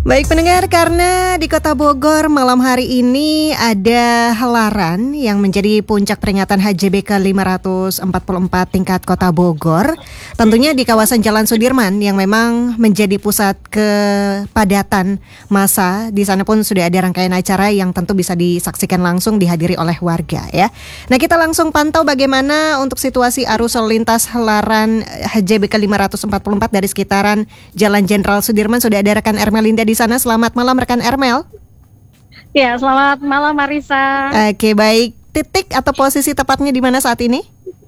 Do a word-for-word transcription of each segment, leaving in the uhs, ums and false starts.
Baik pendengar, karena di Kota Bogor malam hari ini ada helaran yang menjadi puncak peringatan H J B ke lima ratus empat puluh empat tingkat Kota Bogor. Tentunya di kawasan Jalan Sudirman yang memang menjadi pusat kepadatan massa. Di sana pun sudah ada rangkaian acara yang tentu bisa disaksikan langsung, dihadiri oleh warga ya. Nah, kita langsung pantau bagaimana untuk situasi arus lalu lintas helaran H J B ke lima ratus empat puluh empat dari sekitaran Jalan Jenderal Sudirman. Sudah ada rekan Ermelinda di sana. Selamat malam rekan Ermel. Ya, selamat malam Marisa. Oke, baik. Titik atau posisi tepatnya di mana saat ini?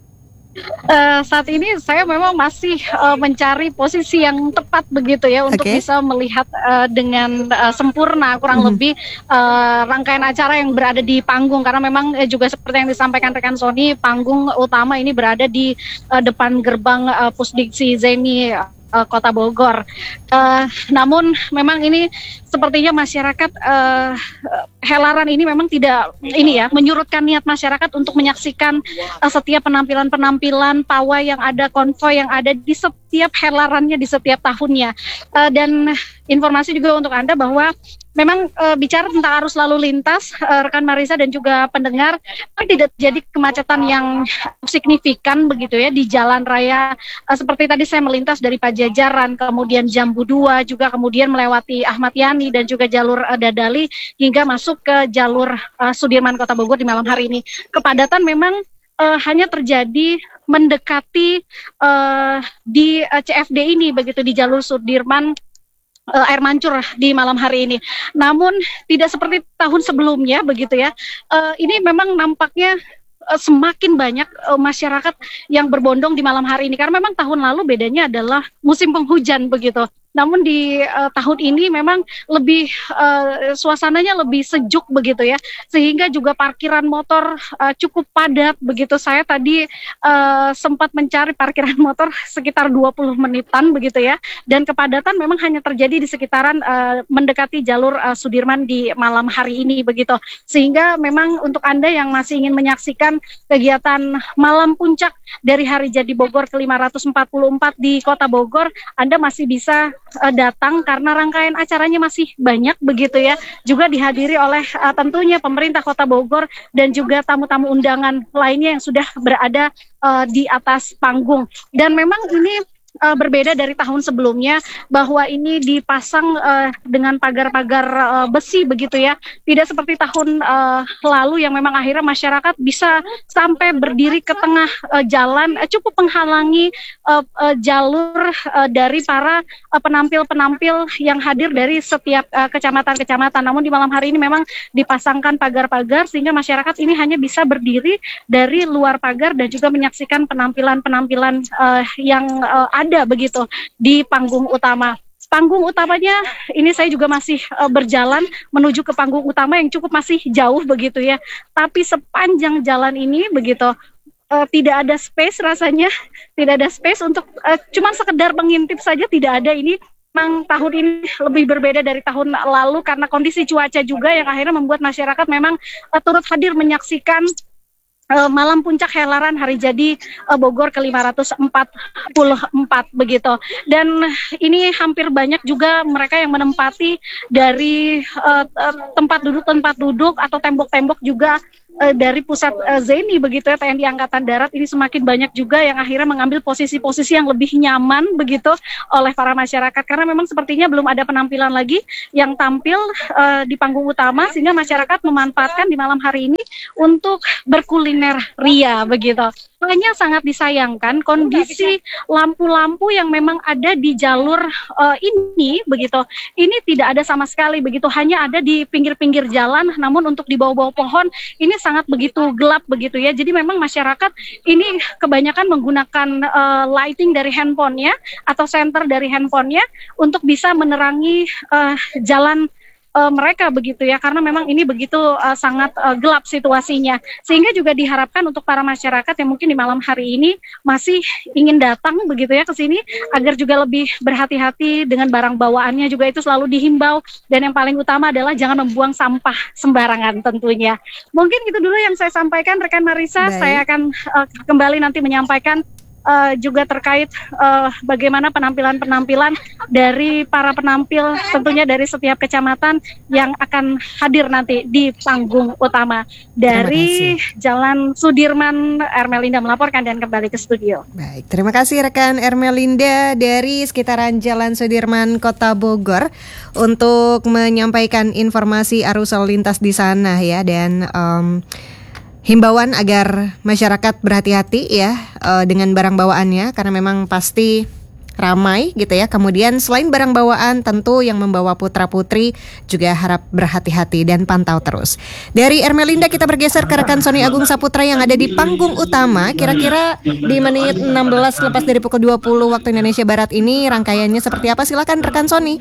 Uh, saat ini saya memang masih uh, mencari posisi yang tepat begitu ya untuk okay. bisa melihat uh, dengan uh, sempurna kurang mm-hmm. lebih uh, rangkaian acara yang berada di panggung, karena memang uh, juga seperti yang disampaikan rekan Sony, panggung utama ini berada di uh, depan gerbang uh, Pusdiksi Zeni uh, Kota Bogor. Uh, namun memang ini sepertinya masyarakat uh, helaran ini memang tidak ini ya menyurutkan niat masyarakat untuk menyaksikan uh, setiap penampilan-penampilan pawai yang ada, konvoy yang ada di setiap helarannya di setiap tahunnya. Uh, dan informasi juga untuk Anda bahwa memang uh, bicara tentang arus lalu lintas, uh, rekan Marisa dan juga pendengar, tidak terjadi kemacetan yang signifikan begitu ya di jalan raya. Uh, seperti tadi saya melintas dari Pajajaran, kemudian Jambu dua, juga kemudian melewati Ahmad Yani dan juga jalur uh, Dadali hingga masuk ke jalur uh, Sudirman Kota Bogor di malam hari ini. Kepadatan memang uh, hanya terjadi mendekati uh, di uh, C F D ini begitu, di jalur Sudirman Uh, air mancur di malam hari ini. Namun tidak seperti tahun sebelumnya begitu ya. Uh, ini memang nampaknya uh, semakin banyak uh, masyarakat yang berbondong di malam hari ini, karena memang tahun lalu bedanya adalah musim penghujan begitu. Namun di uh, tahun ini memang lebih uh, suasananya lebih sejuk begitu ya, sehingga juga parkiran motor uh, cukup padat begitu. Saya tadi uh, sempat mencari parkiran motor sekitar dua puluh menitan begitu ya, dan kepadatan memang hanya terjadi di sekitaran uh, mendekati jalur uh, Sudirman di malam hari ini begitu. Sehingga memang untuk Anda yang masih ingin menyaksikan kegiatan malam puncak dari Hari Jadi Bogor ke lima ratus empat puluh empat di Kota Bogor, Anda masih bisa datang karena rangkaian acaranya masih banyak begitu ya, juga dihadiri oleh uh, tentunya pemerintah Kota Bogor dan juga tamu-tamu undangan lainnya yang sudah berada uh, di atas panggung. Dan memang ini uh, berbeda dari tahun sebelumnya, bahwa ini dipasang uh, dengan pagar-pagar uh, besi begitu ya, tidak seperti tahun uh, lalu yang memang akhirnya masyarakat bisa sampai berdiri ke tengah uh, jalan, uh, cukup menghalangi uh, uh, jalur uh, dari para uh, penampil-penampil yang hadir dari setiap uh, kecamatan-kecamatan. Namun di malam hari ini memang dipasangkan pagar-pagar sehingga masyarakat ini hanya bisa berdiri dari luar pagar dan juga menyaksikan penampilan-penampilan uh, yang uh, ada begitu di panggung utama. Panggung utamanya ini saya juga masih uh, berjalan menuju ke panggung utama yang cukup masih jauh begitu ya. Tapi sepanjang jalan ini begitu uh, tidak ada space rasanya, tidak ada space untuk uh, cuman sekedar mengintip saja tidak ada. Ini memang tahun ini lebih berbeda dari tahun lalu karena kondisi cuaca juga yang akhirnya membuat masyarakat memang uh, turut hadir menyaksikan Uh, malam puncak helaran Hari Jadi uh, Bogor ke lima ratus empat puluh empat begitu. Dan ini hampir banyak juga mereka yang menempati dari uh, uh, tempat duduk-tempat duduk atau tembok-tembok juga uh, dari pusat uh, Zeni begitu ya, T N I Angkatan Darat. Ini semakin banyak juga yang akhirnya mengambil posisi-posisi yang lebih nyaman begitu oleh para masyarakat, karena memang sepertinya belum ada penampilan lagi yang tampil uh, di panggung utama, sehingga masyarakat memanfaatkan di malam hari ini untuk berkuliner ria begitu. Hanya sangat disayangkan kondisi lampu-lampu yang memang ada di jalur uh, ini begitu, ini tidak ada sama sekali begitu, hanya ada di pinggir-pinggir jalan, namun untuk di bawah-bawah pohon ini sangat begitu gelap begitu ya. Jadi memang masyarakat ini kebanyakan menggunakan uh, lighting dari handphonenya atau senter dari handphonenya untuk bisa menerangi uh, jalan Uh, mereka begitu ya, karena memang ini begitu uh, sangat uh, gelap situasinya, sehingga juga diharapkan untuk para masyarakat yang mungkin di malam hari ini masih ingin datang begitu ya ke sini, agar juga lebih berhati-hati dengan barang bawaannya, juga itu selalu dihimbau, dan yang paling utama adalah jangan membuang sampah sembarangan tentunya. Mungkin itu dulu yang saya sampaikan rekan Marisa. Baik. Saya akan uh, kembali nanti menyampaikan uh, juga terkait uh, bagaimana penampilan-penampilan dari para penampil, tentunya dari setiap kecamatan yang akan hadir nanti di panggung utama. Dari Jalan Sudirman, Ermelinda melaporkan dan kembali ke studio. Baik, terima kasih rekan Ermelinda dari sekitaran Jalan Sudirman, Kota Bogor untuk menyampaikan informasi arus lalu lintas di sana ya, dan um, himbauan agar masyarakat berhati-hati ya uh, dengan barang bawaannya, karena memang pasti ramai gitu ya. Kemudian selain barang bawaan, tentu yang membawa putra-putri juga harap berhati-hati dan pantau terus. Dari Ermelinda kita bergeser ke rekan Sony Agung Saputra yang ada di panggung utama. Kira-kira di menit enam belas lepas dari pukul dua puluh waktu Indonesia Barat ini rangkaiannya seperti apa? Silakan rekan Sony.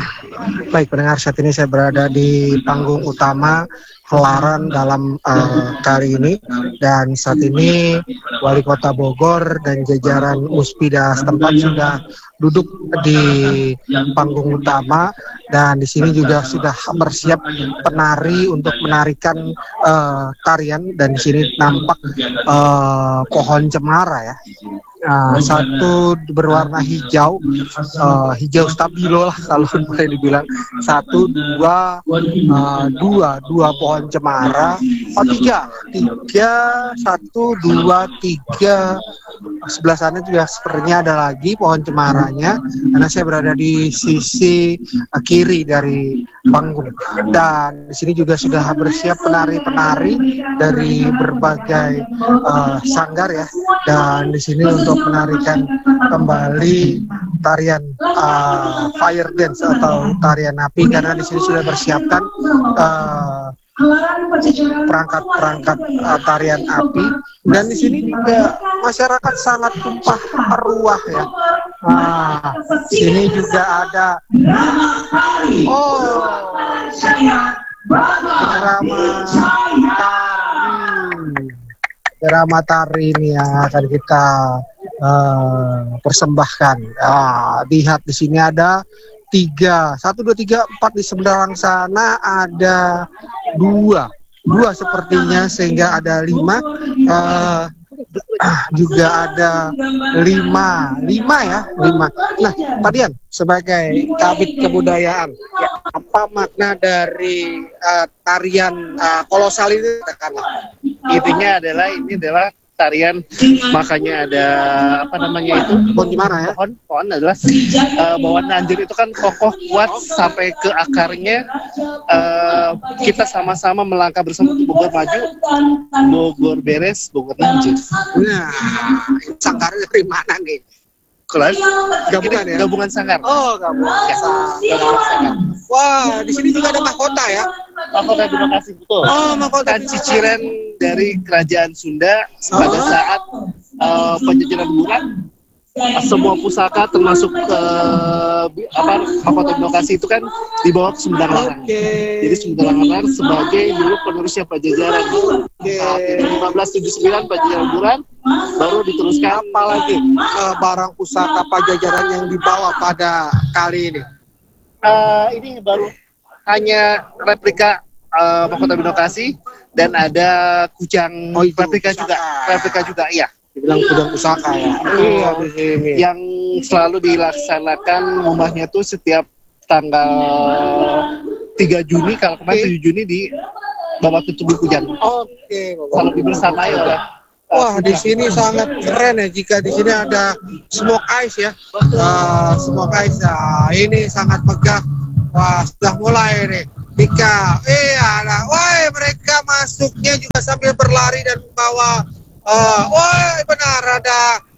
Baik pendengar, saat ini saya berada di panggung utama Helaran dalam uh, kali ini, dan saat ini Wali Kota Bogor dan jajaran Muspida setempat sudah duduk di panggung utama, dan di sini juga sudah bersiap penari untuk menarikan uh, tarian, dan di sini nampak uh, pohon cemara ya. Uh, satu berwarna hijau, uh, hijau stabilo lah kalau boleh dibilang. Satu, dua, uh, dua, dua pohon cemara. Oh tiga, tiga, satu, dua, tiga. Sebelah sana juga sepertinya ada lagi pohon cemaranya, karena saya berada di sisi uh, kiri dari panggung. Dan di sini juga sudah bersiap penari-penari dari berbagai uh, sanggar ya. Dan di sini untuk menarikan kembali tarian uh, fire dance atau tarian api, karena di sini sudah bersiapkan uh, perangkat-perangkat uh, tarian api, dan di sini juga masyarakat sangat tumpah ruah ya. Nah, sini juga ada oh drama tari, drama tari ini yang akan kita uh, persembahkan. Ah, lihat di sini ada tiga, satu, dua, tiga, empat, di seberang sana ada dua, dua sepertinya, sehingga ada lima. Uh, juga ada lima, lima ya, lima. Nah, Padian sebagai kabit kebudayaan, ya, apa makna dari uh, tarian uh, kolosal ini? Intinya adalah ini adalah tarian, makanya ada apa namanya itu pohon gimana ya? Pohon, pohon adalah uh, bawaan anjir itu kan kokoh kuat sampai ke akarnya. Uh, kita sama-sama melangkah bersama untuk Bogor maju, Bogor beres, Bogor lanjut. Nah, sanggarnya dari mana nih? Kelas gabungan ya? Gabungan sanggar. Oh, gabungan. Ya, gabungan sanggar. Wah, di sini juga ada mahkota ya? Mahkota Binokasi, betul. Oh, mahkota kan ciciran dari kerajaan Sunda pada oh. saat uh, penjajahan bulan. Semua pusaka termasuk uh, apa mahkota Binokasi itu kan dibawa ke Sumedang Larang. Okay. Jadi Sumedang Larang sebagai dulu penerusnya Pajajaran. Okay. Saat lima belas tujuh puluh sembilan Pajajaran bulan baru diteruskan. Apalagi uh, barang pusaka Pajajaran yang dibawa pada kali ini? Uh, ini baru hanya replika uh, mahkota Binokasi, dan ada kujang oh, replika pusaka. juga, replika juga, iya. Dibilang kujang pusaka ya. Iya, di sini. Yang selalu dilaksanakan rumahnya tuh setiap tanggal tiga Juni, kalau kemarin tujuh Juni di Bapak Tutubi Kujang. Oke, selalu dibersamai oleh wah, di sini sangat keren ya jika di sini ada smoke ice ya. Uh, smoke ice ya. Ini sangat megah. Wah, sudah mulai nih. Dika, iya, nah, woi mereka masuknya juga sambil berlari dan membawa, uh, woi benar ada